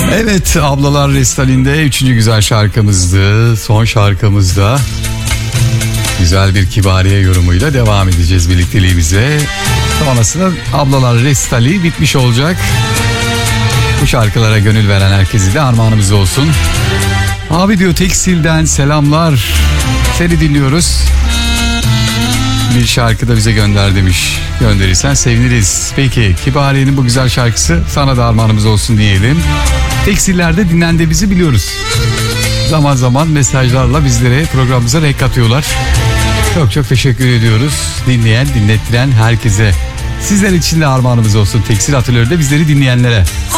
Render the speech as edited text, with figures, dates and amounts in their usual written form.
Evet, Ablalar Restalinde 3. güzel şarkımızdı. Son şarkımızda güzel bir Kibariye yorumuyla devam edeceğiz birlikteliğimize. Sonrasında Ablalar Restali bitmiş olacak. Bu şarkılara gönül veren herkese de armağanımız olsun. Abi diyor, Tekstil'den selamlar. Seni dinliyoruz. Bir şarkı da bize gönder demiş. Gönderirsen seviniriz. Peki, Kibariye'nin bu güzel şarkısı sana da armağanımız olsun diyelim. Tekstillerde dinlendiğimizi biliyoruz. Zaman zaman mesajlarla bizlere, programımıza renk katıyorlar. Çok çok teşekkür ediyoruz. Dinleyen, dinlettiren herkese. Sizler için de armağanımız olsun. Tekstil Atölye'de bizleri dinleyenlere.